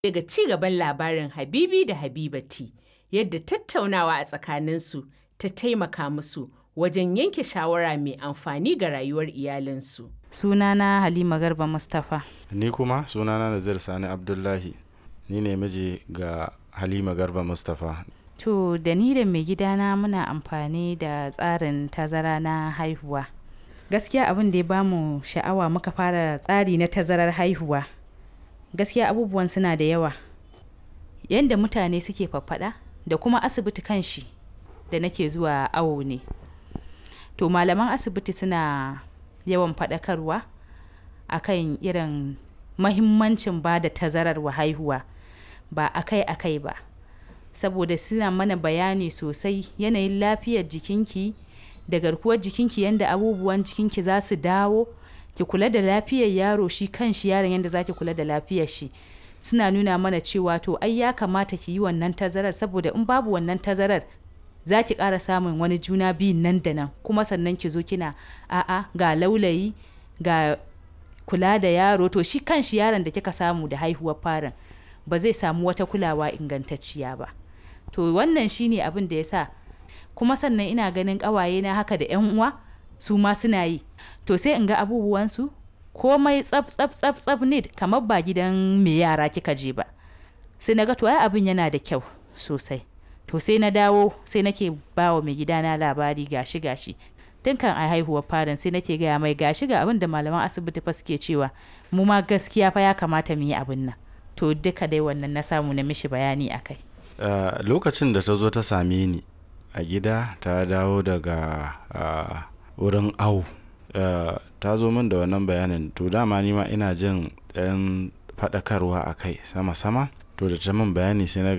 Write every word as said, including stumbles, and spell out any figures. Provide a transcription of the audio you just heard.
Daga ci gaban labarin Habibi da Habibati, yadda tattaunawa a tsakaninsu ta taimaka musu wajen yanke shawara mai amfani ga rayuwar iyalinsu. Sunana Halima Garba Mustapha. Ni kuma sunana Nazir Sani Abdullahi. Ni ne miji ga Halima Garba Mustapha. To da ni da mai gidana muna amfani da tsarin tazara na haihuwa. Gaskiya abin da ya bamu sha'awa muka fara tsari na tazarar haihuwa. Gaskiya abubuwan suna da yawa. Yanda mutane suke faffaɗa da kuma asibiti kanshi da nake zuwa awo ne. To malaman asibiti suna yawan faɗakarwa akan irin mahimmancin ba da tazarar wa haihuwa ba akai-akai ba. Saboda suna mana bayani sosai yanayin lafiyar jikinki da garkuwar jikinki yanda abubuwan jikinki za su dawo, ki kula da lafiyar yaro shi kanshi yaron yanda za ki kula da lafiyar shi. Suna nuna mana cewa to ai ya kamata ki yi wannan tazarar saboda in babu wannan tazarar za ki ƙara samun wani juna biyun nan da nan kuma sannan ki zo kina a'a ga laulayi ga kula da yaro to shi kanshi yaron da kika samu da haihuwar farin ba zai samu wata kulawa ingantacciya ba. To wannan shine abin da ya sa kuma sannan ina ganin ƙawaye na haka da yan uwa su ma suna yi to sai in ga abubuwansu komai tsaf tsaf tsaf tsaf ne kamar ba gidan mai yara kika je ba. Sai na ga to ai abin yana da kyau sosai. To sai na dawo sai nake ba wa mai gidana labari gashi gashi tun kan a haihuwar farin sai nake gaya mai gashi ga abin da malaman asibiti fa suke cewa mu ma gaskiya fa ya kamata mu yi abin nan. To duka dai wannan na samu na mishi bayani akai. Uh, lokacin da ta zo ta same ni a gida ta dawo daga uh, wurin awo uh, ta zo min da wannan bayanin to dama ni ma ina jin ɗan faɗakarwa a kai sama-sama to da ta min bayani sai na